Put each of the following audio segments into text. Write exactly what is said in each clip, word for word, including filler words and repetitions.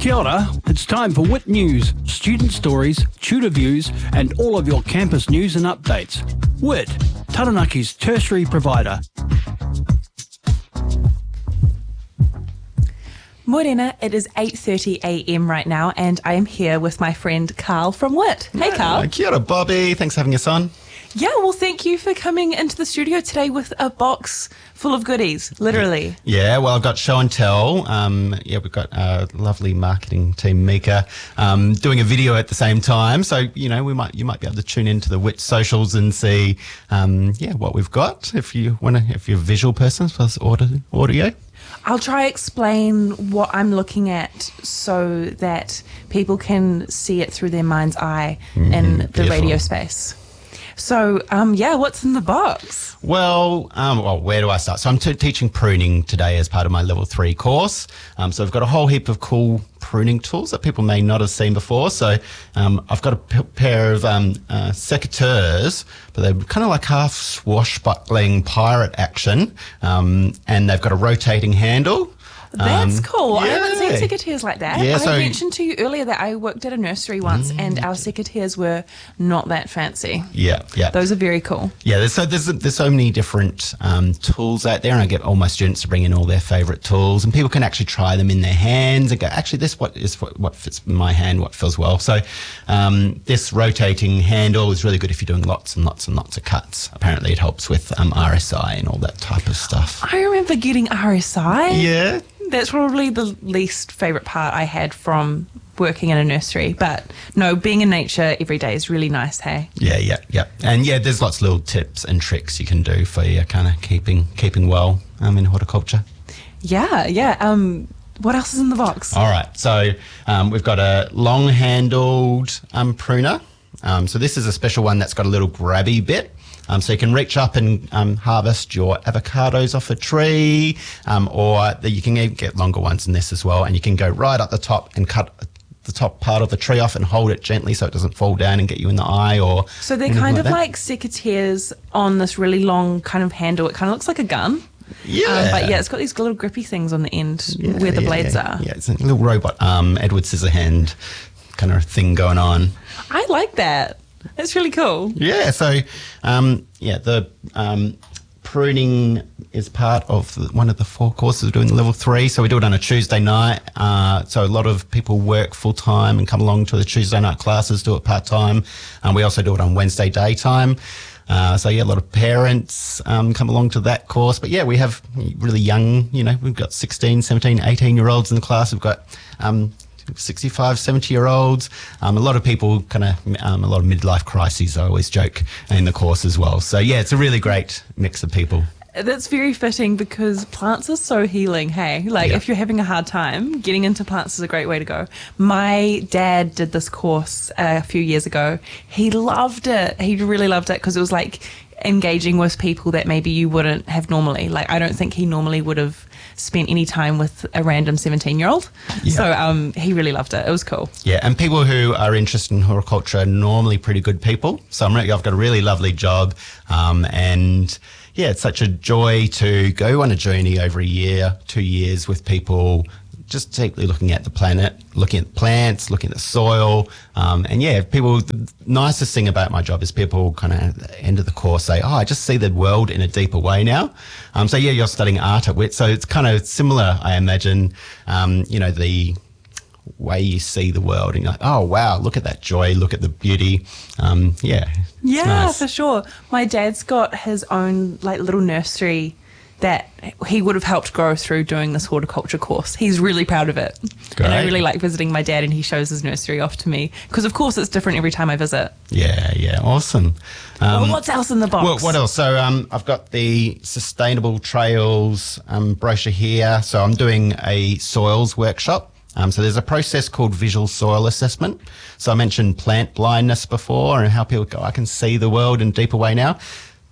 Kia ora, it's time for Wit News, student stories, tutor views and all of your campus news and updates. Wit, Taranaki's tertiary provider. Morena, it is eight thirty a m right now and I am here with my friend Carl from Wit. Hey Carl. Uh, kia ora, Bobby. Thanks for having us on. Yeah, well thank you for coming into the studio today with a box full of goodies, literally. Yeah, well I've got show and tell. Um, yeah, we've got a lovely marketing team, Mika, um, doing a video at the same time. So, you know, we might you might be able to tune into the Wit socials and see um, yeah, what we've got if you wanna if you're a visual person plus audio audio. I'll try explain what I'm looking at so that people can see it through their mind's eye mm-hmm, in the beautiful. radio space. So, um, yeah, what's in the box? Well, um, well, where do I start? So I'm t- teaching pruning today as part of my level three course. Um, so I've got a whole heap of cool pruning tools that people may not have seen before. So um, I've got a p- pair of um, uh, secateurs, but they're kind of like half swashbuckling pirate action, um, and they've got a rotating handle. That's um, cool. Yeah. I haven't seen secateurs like that. Yeah, I so, mentioned to you earlier that I worked at a nursery once mm, and our secateurs were not that fancy. Yeah, yeah. Those are very cool. Yeah, there's so there's there's so many different um, tools out there, and I get all my students to bring in all their favourite tools, and people can actually try them in their hands and go, actually, this what is what, what fits in my hand, what feels well. So um, this rotating handle is really good if you're doing lots and lots and lots of cuts. Apparently, it helps with um, R S I and all that type of stuff. I remember getting R S I. Yeah. That's probably the least favourite part I had from working in a nursery. But no, being in nature every day is really nice, hey? Yeah, yeah, yeah. And yeah, there's lots of little tips and tricks you can do for your kind of keeping keeping well um, in horticulture. Yeah, yeah. Um, what else is in the box? All right. So um, we've got a long-handled um, pruner. Um, so this is a special one that's got a little grabby bit. Um, so you can reach up and um, harvest your avocados off a tree, um, or the, you can even get longer ones than this as well, and you can go right up the top and cut the top part of the tree off and hold it gently so it doesn't fall down and get you in the eye or So they're kind of like, like secateurs on this really long kind of handle. It kind of looks like a gun. Yeah. Um, but yeah, it's got these little grippy things on the end yeah, where the yeah, blades yeah. are. Yeah, it's a little robot um, Edward Scissorhand kind of thing going on. I like that. That's really cool. Yeah, so, um, yeah, the um, pruning is part of the, one of the four courses we're doing level three. So we do it on a Tuesday night. Uh, so a lot of people work full-time and come along to the Tuesday night classes, do it part-time. And we also do it on Wednesday daytime. Uh, so, yeah, a lot of parents um, come along to that course. But, yeah, we have really young, you know, we've got sixteen, seventeen, eighteen-year-olds in the class. We've got Um, sixty-five, seventy-year-olds. Um, a lot of people kind of, um, a lot of midlife crises, I always joke, in the course as well. So, yeah, it's a really great mix of people. That's very fitting because plants are so healing, hey? Like, yeah. If you're having a hard time, getting into plants is a great way to go. My dad did this course uh, a few years ago. He loved it. He really loved it because it was like engaging with people that maybe you wouldn't have normally. Like, I don't think he normally would have spent any time with a random seventeen-year-old. Yeah. So um, he really loved it. It was cool. Yeah, and people who are interested in horticulture are normally pretty good people. So I'm, I've got a really lovely job um, and... yeah, it's such a joy to go on a journey over a year, two years with people, just deeply looking at the planet, looking at plants, looking at the soil. Um, and yeah, people, the nicest thing about my job is people kind of at the end of the course say, oh, I just see the world in a deeper way now. Um, so yeah, you're studying art at Wit. So it's kind of similar, I imagine, um, you know, the way you see the world and you're like, oh wow, look at that joy, look at the beauty. Um, yeah. Yeah, nice. For sure. My dad's got his own like little nursery that he would have helped grow through doing this horticulture course. He's really proud of it. Great. And I really like visiting my dad and he shows his nursery off to me because of course it's different every time I visit. Yeah, yeah, awesome. Um, well, what's else in the box? Well, what else? So um, I've got the Sustainable Trails um, brochure here. So I'm doing a soils workshop. Um, so there's a process called visual soil assessment. So I mentioned plant blindness before and how people go, I can see the world in a deeper way now.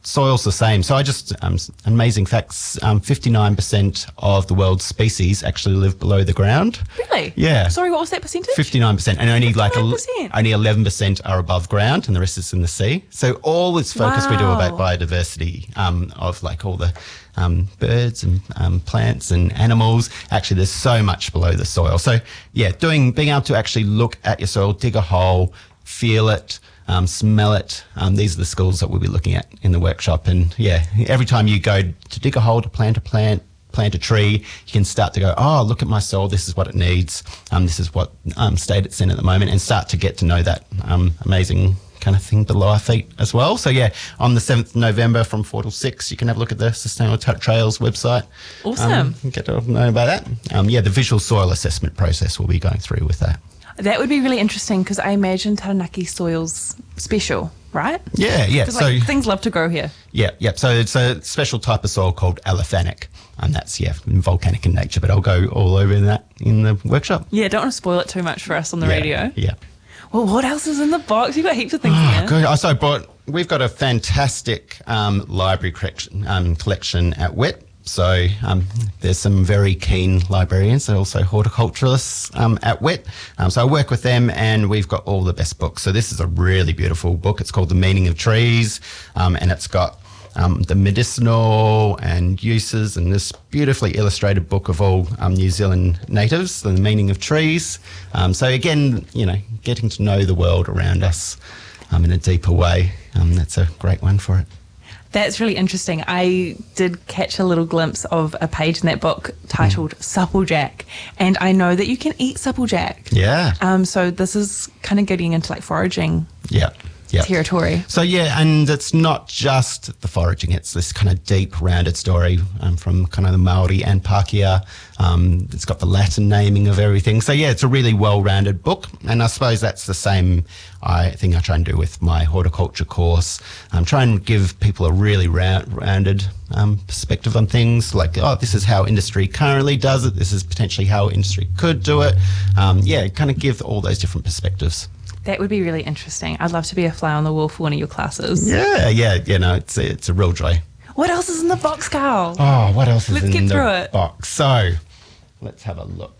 soil's the same. So I just, um, amazing facts, um, fifty-nine percent of the world's species actually live below the ground. Really? Yeah. Sorry, what was that percentage? fifty-nine percent. And only like fifty-nine a, percent. only eleven percent are above ground and the rest is in the sea. So all this focus we do about Wow. biodiversity um, of like all the um, birds and um, plants and animals, actually there's so much below the soil. So yeah, doing being able to actually look at your soil, dig a hole, feel it, Um, smell it. Um, these are the skills that we'll be looking at in the workshop. And yeah, every time you go to dig a hole, to plant a plant, plant a tree, you can start to go, oh, look at my soil. This is what it needs. Um, this is what um, state it's in at the moment, and start to get to know that um, amazing kind of thing below our feet as well. So yeah, on the seventh of November from four till six, you can have a look at the Sustainable Tra- Trails website. Awesome. Um, and get to know about that. Um, yeah, the visual soil assessment process we'll be going through with that. That would be really interesting because I imagine Taranaki soil's special, right? Yeah, yeah. 'Cause, So like, things love to grow here. yeah, yeah. So it's a special type of soil called allophanic, and that's yeah volcanic in nature. But I'll go all over in that in the workshop. Yeah, don't want to spoil it too much for us on the Yeah, radio. Yeah. Well, what else is in the box? You've got heaps of things in Oh, there. good. So I brought. We've got a fantastic um, library collection, um, collection at W I T. So um, there's some very keen librarians and also horticulturalists um, at W I T. Um, so I work with them and we've got all the best books. So this is a really beautiful book. It's called The Meaning of Trees, um, and it's got um, the medicinal and uses and this beautifully illustrated book of all um, New Zealand natives, The Meaning of Trees. Um, so again, you know, getting to know the world around us um, in a deeper way. Um, that's a great one for it. That's really interesting. I did catch a little glimpse of a page in that book titled mm. Supplejack, and I know that you can eat supplejack. Yeah. Um. So this is kind of getting into like foraging Yeah. Yeah. territory. So yeah, and it's not just the foraging; it's this kind of deep, rounded story um, from kind of the Maori and Pākehā. Um, it's got the Latin naming of everything. So yeah, it's a really well-rounded book, and I suppose that's the same I thing I try and do with my horticulture course. I'm trying to give people a really round, rounded um, perspective on things. Like, oh, this is how industry currently does it. This is potentially how industry could do it. Um, yeah, kind of give all those different perspectives. That would be really interesting. I'd love to be a fly on the wall for one of your classes. Yeah, yeah, you know, it's a, it's a real joy. What else is in the box, Carl? Oh, what else is Let's in get the through it. box? So, let's have a look.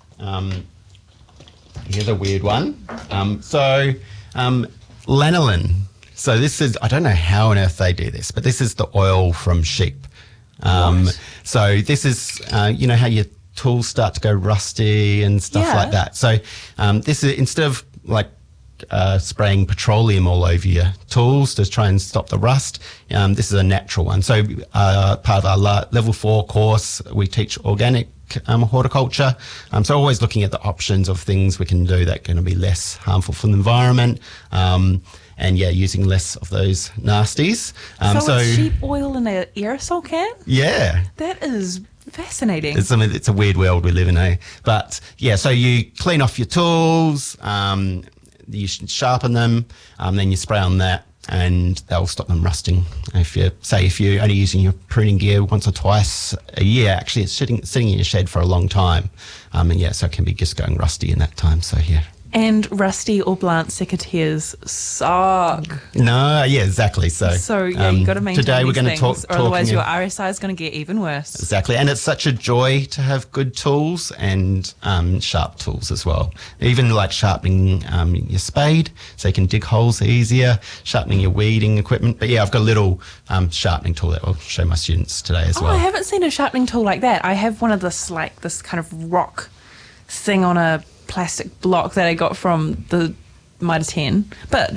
Um, here's a weird one. Um, so, um, lanolin. So this is, I don't know how on earth they do this, but this is the oil from sheep. Um, What? so this is, uh, you know how your tools start to go rusty and stuff Yeah. like that. So um, this is, instead of like uh, spraying petroleum all over your tools to try and stop the rust, um, this is a natural one. So uh, part of our la- level four course, we teach organic um, horticulture. Um, so always looking at the options of things we can do that are going to be less harmful for the environment. Um, and yeah, using less of those nasties. Um, so, it's sheep oil in an aerosol can? yeah. That is fascinating. It's, I mean, it's a weird world we live in, eh? But yeah, so you clean off your tools, um, you should sharpen them, um, then you spray on that, and they'll stop them rusting. If you say if you're only using your pruning gear once or twice a year, actually it's sitting sitting in your shed for a long time, um, and yeah, so it can be just going rusty in that time. So yeah. And rusty or blunt secateurs suck. No, yeah, exactly. So, So yeah, um, you got to maintain today we're these going to things, talk. or otherwise talking- your R S I is going to get even worse. Exactly, and it's such a joy to have good tools and um, sharp tools as well. Even like sharpening um, your spade, so you can dig holes easier. Sharpening your weeding equipment. But yeah, I've got a little um, sharpening tool that I'll show my students today as Oh, well. I haven't seen a sharpening tool like that. I have one of this like this kind of rock thing on a plastic block that I got from the Mitre ten, but